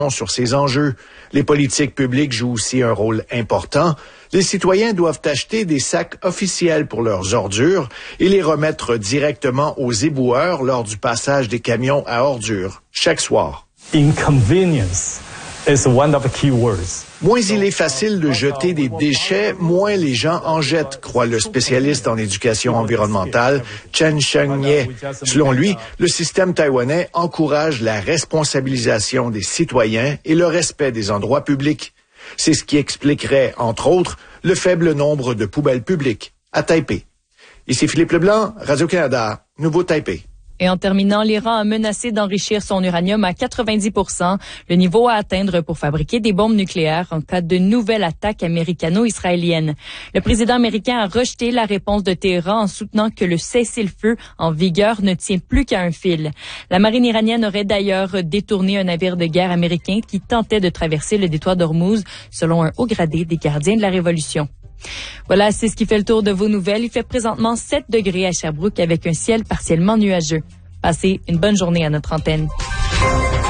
sur ces enjeux. Les politiques publiques jouent aussi un rôle important. Les citoyens doivent acheter des sacs officiels pour leurs ordures et les remettre directement aux éboueurs lors du passage des camions à ordures, chaque soir. Inconvenience is one of the key words. Moins il est facile de jeter des déchets, moins les gens en jettent, croit le spécialiste en éducation environnementale Chen Cheng-Ye. Selon lui, le système taïwanais encourage la responsabilisation des citoyens et le respect des endroits publics. C'est ce qui expliquerait, entre autres, le faible nombre de poubelles publiques à Taipei. Ici Philippe Leblanc, Radio-Canada, Nouveau-Taipei. Et en terminant, l'Iran a menacé d'enrichir son uranium à 90%, le niveau à atteindre pour fabriquer des bombes nucléaires en cas de nouvelle attaque américano-israélienne. Le président américain a rejeté la réponse de Téhéran en soutenant que le cessez-le-feu en vigueur ne tient plus qu'à un fil. La marine iranienne aurait d'ailleurs détourné un navire de guerre américain qui tentait de traverser le détroit d'Ormuz, selon un haut gradé des gardiens de la Révolution. Voilà, c'est ce qui fait le tour de vos nouvelles. Il fait présentement 7 degrés à Sherbrooke avec un ciel partiellement nuageux. Passez une bonne journée à notre antenne.